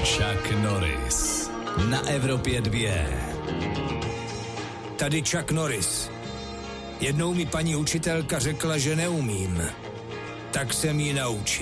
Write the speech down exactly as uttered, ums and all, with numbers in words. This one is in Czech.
Chuck Norris na Evropě dvě. Tady Chuck Norris. Jednou mi paní učitelka řekla, že neumím. Tak jsem ji naučil.